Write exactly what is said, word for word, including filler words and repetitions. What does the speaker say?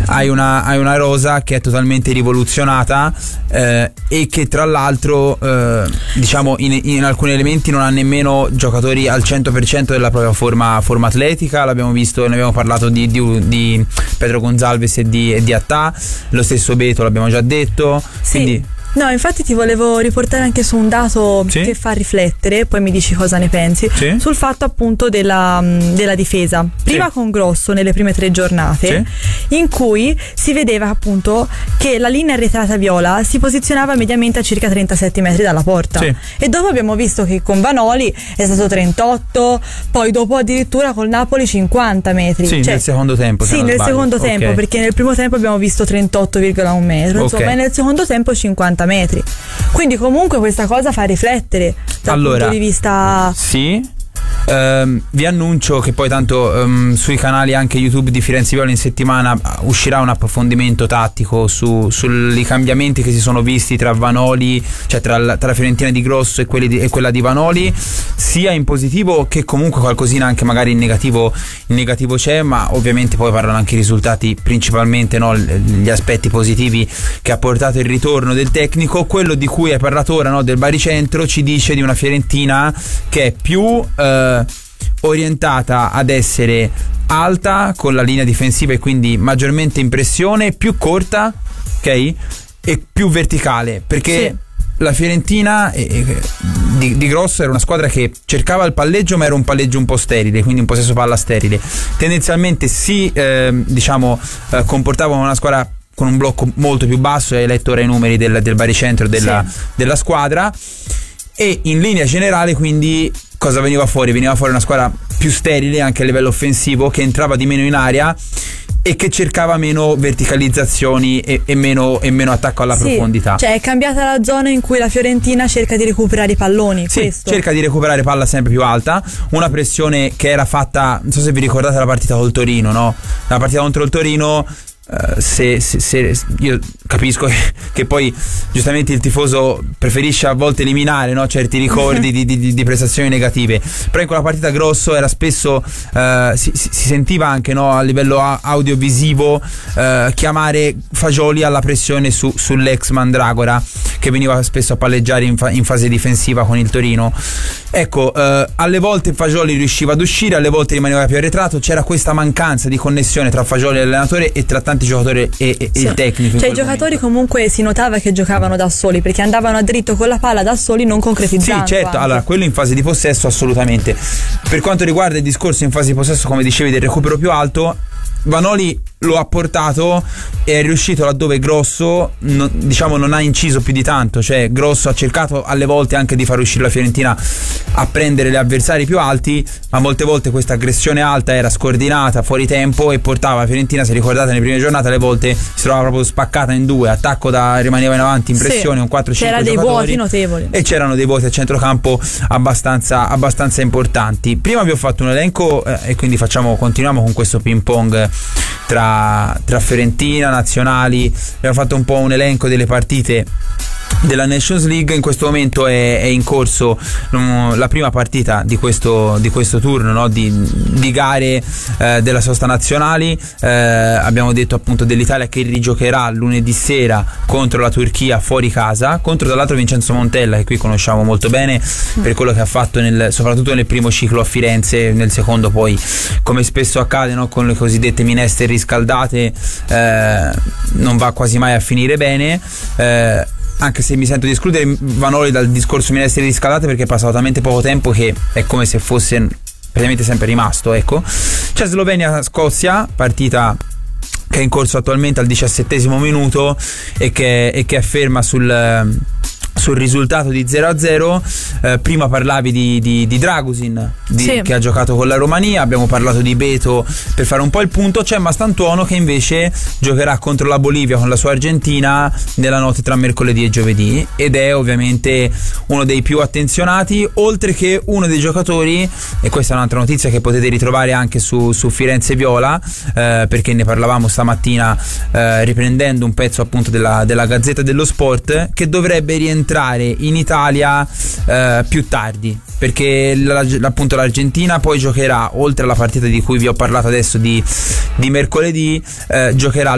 hai una, hai una rosa che è totalmente rivoluzionata eh, e che tra l'altro eh, diciamo in, in alcuni elementi non ha nemmeno giocatori al cento per cento della propria forma, forma atletica. L'abbiamo visto, ne abbiamo parlato di, di, di Pedro Gonzalez e di, e di Attà, lo stesso Beto l'abbiamo già detto. Sì. Quindi No, infatti ti volevo riportare anche su un dato sì? che fa riflettere, poi mi dici cosa ne pensi, sì? sul fatto appunto della, della difesa. Prima sì. con Grosso nelle prime tre giornate, sì. in cui si vedeva appunto che la linea arretrata viola si posizionava mediamente a circa trentasette metri dalla porta. Sì. E dopo abbiamo visto che con Vanoli è stato trentotto, poi dopo addirittura col Napoli cinquanta metri. Sì, cioè, nel secondo tempo. Sì, nel sbaglio. secondo tempo, okay. perché nel primo tempo abbiamo visto trentotto virgola uno metro, insomma, okay. e nel secondo tempo cinquanta metri. Quindi comunque questa cosa fa riflettere dal allora, punto di vista. Sì. Um, vi annuncio che poi tanto um, sui canali anche YouTube di Firenze Viola in settimana uscirà un approfondimento tattico su, sui cambiamenti che si sono visti tra Vanoli, cioè tra la, tra la Fiorentina di Grosso e, quelli di, e quella di Vanoli, sia in positivo che comunque qualcosina anche magari in negativo, in negativo c'è, ma ovviamente poi parlano anche i risultati, principalmente no, gli aspetti positivi che ha portato il ritorno del tecnico. Quello di cui hai parlato ora, no, del baricentro, ci dice di una Fiorentina che è più eh, orientata ad essere alta con la linea difensiva e quindi maggiormente in pressione, più corta, ok, e più verticale, perché sì. la Fiorentina eh, eh, di, di Grosso era una squadra che cercava il palleggio, ma era un palleggio un po' sterile, quindi un possesso palla sterile. Tendenzialmente si eh, diciamo eh, comportava una squadra con un blocco molto più basso. Hai letto ora i numeri del, del baricentro della, sì. della squadra, e in linea generale quindi cosa veniva fuori? Veniva fuori una squadra più sterile anche a livello offensivo, che entrava di meno in area e che cercava meno verticalizzazioni e, e, meno, e meno attacco alla sì, profondità. Cioè è cambiata la zona in cui la Fiorentina cerca di recuperare i palloni. Sì, questo. cerca di recuperare palla sempre più alta. Una pressione che era fatta, non so se vi ricordate la partita col Torino, no? La partita contro il Torino. Uh, se, se, se io capisco che, che poi giustamente il tifoso preferisce a volte eliminare, no, certi ricordi di, di, di prestazioni negative, però in quella partita Grosso era spesso uh, si, si sentiva anche, no, a livello audiovisivo uh, chiamare Fagioli alla pressione su, sull'ex Mandragora, che veniva spesso a palleggiare in, fa, in fase difensiva con il Torino. Ecco, uh, alle volte Fagioli riusciva ad uscire, alle volte rimaneva più arretrato. C'era questa mancanza di connessione tra Fagioli e l'allenatore e tra tanti giocatori e, e sì. il tecnico. Cioè i giocatori momento. comunque si notava che giocavano da soli, perché andavano a dritto con la palla da soli, non concretizzando. Sì, certo, anche. Allora quello in fase di possesso assolutamente. Per quanto riguarda il discorso in fase di possesso, come dicevi, del recupero più alto, Vanoli lo ha portato e è riuscito laddove Grosso non, diciamo non ha inciso più di tanto. Cioè Grosso ha cercato alle volte anche di far uscire la Fiorentina a prendere gli avversari più alti, ma molte volte questa aggressione alta era scordinata, fuori tempo, e portava la Fiorentina, se ricordate nelle prime giornate, alle volte si trovava proprio spaccata in due, attacco da rimaneva in avanti in pressione, sì, un quattro cinque c'era giocatori, dei vuoti notevoli, e c'erano dei vuoti a centrocampo abbastanza, abbastanza importanti. Prima vi ho fatto un elenco eh, e quindi facciamo continuiamo con questo ping pong tra, tra Fiorentina, nazionali. Abbiamo fatto un po' un elenco delle partite della Nations League. In questo momento è, è in corso um, la prima partita di questo, di questo turno, no? di, di gare eh, della sosta nazionali. Eh, abbiamo detto appunto dell'Italia che rigiocherà lunedì sera contro la Turchia fuori casa, contro tra l'altro Vincenzo Montella, che qui conosciamo molto bene per quello che ha fatto nel, soprattutto nel primo ciclo a Firenze. Nel secondo poi, come spesso accade, no? con le cosiddette minestre riscaldate, eh, non va quasi mai a finire bene. eh, Anche se mi sento di escludere Vanoli dal discorso minestre riscaldate, perché è passato talmente poco tempo che è come se fosse praticamente sempre rimasto. Ecco, c'è Slovenia-Scozia, partita che è in corso attualmente al diciassettesimo minuto e che, e che è ferma sul sul risultato di zero a zero. Eh, prima parlavi di, di, di Dragusin di, sì. che ha giocato con la Romania. Abbiamo parlato di Beto per fare un po' il punto. C'è Mastantuono che invece giocherà contro la Bolivia con la sua Argentina nella notte tra mercoledì e giovedì, ed è ovviamente uno dei più attenzionati, oltre che uno dei giocatori, e questa è un'altra notizia che potete ritrovare anche su, su Firenze Viola, eh, perché ne parlavamo stamattina eh, riprendendo un pezzo appunto della, della Gazzetta dello Sport, che dovrebbe rientrare in Italia eh, più tardi, perché la, appunto l'Argentina poi giocherà, oltre alla partita di cui vi ho parlato adesso di, di mercoledì, eh, giocherà